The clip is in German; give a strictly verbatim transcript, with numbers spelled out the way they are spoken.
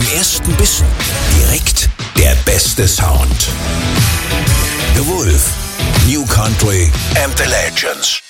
ersten Bissen direkt der beste Sound. The Wolf, New Country and the Legends.